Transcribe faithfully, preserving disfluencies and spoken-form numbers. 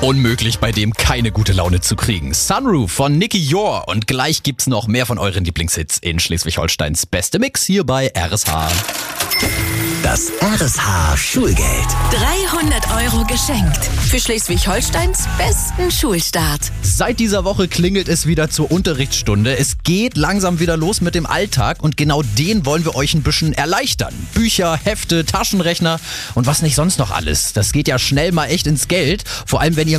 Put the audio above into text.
Unmöglich, bei dem keine gute Laune zu kriegen. Sunroof von Nicky Jor. Und gleich gibt's noch mehr von euren Lieblingshits in Schleswig-Holsteins Beste Mix hier bei R S H. Das R S H Schulgeld. dreihundert Euro geschenkt. Für Schleswig-Holsteins besten Schulstart. Seit dieser Woche klingelt es wieder zur Unterrichtsstunde. Es geht langsam wieder los mit dem Alltag und genau den wollen wir euch ein bisschen erleichtern. Bücher, Hefte, Taschenrechner und was nicht sonst noch alles. Das geht ja schnell mal echt ins Geld. Vor allem, wenn ihr